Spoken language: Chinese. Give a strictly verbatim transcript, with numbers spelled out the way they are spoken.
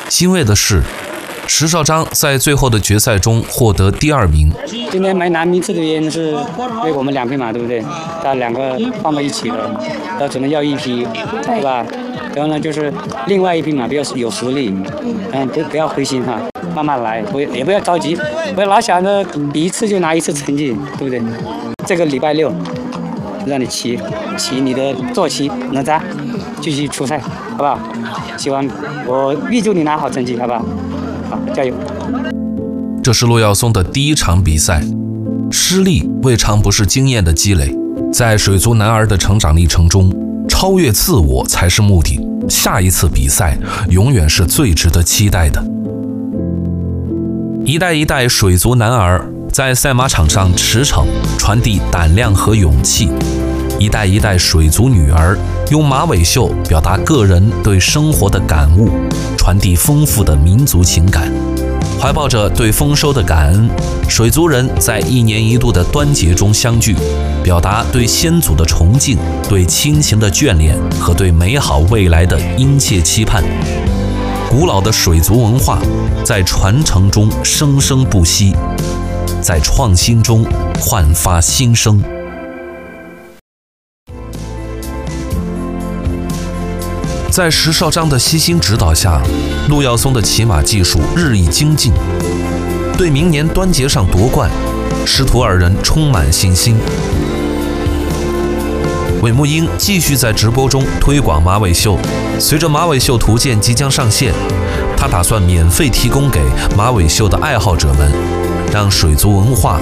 欣慰的是，石少章在最后的决赛中获得第二名。 今天没拿名次的原因是因为我们两匹马，对不对？它两个放在一起了，它只能要一匹，对吧？然后呢，就是另外一匹马比较有实力，嗯，不不要灰心哈，慢慢来，不也不要着急，不要老想着比一次就拿一次成绩，对不对？这个礼拜六让你骑骑你的坐骑哪吒继续出赛，好不好？希望我预祝你拿好成绩，好不好？好，加油！ 这是陆耀松的第一场比赛，失利未尝不是经验的积累。在水族男儿的成长历程中，超越自我才是目的。下一次比赛永远是最值得期待的。一代一代水族男儿在赛马场上驰骋，传递胆量和勇气；一代一代水族女儿用马尾袖表达个人对生活的感悟，传递丰富的民族情感。怀抱着对丰收的感恩，水族人在一年一度的端节中相聚，表达对先祖的崇敬、对亲情的眷恋和对美好未来的殷切期盼。古老的水族文化在传承中生生不息，在创新中焕发新生。在石少章的悉心指导下，陆耀松的骑马技术日益精进，对明年端节上夺冠，师徒二人充满信心。韦木英继续在直播中推广马尾袖，随着马尾袖图鉴即将上线，他打算免费提供给马尾袖的爱好者们，让水族文化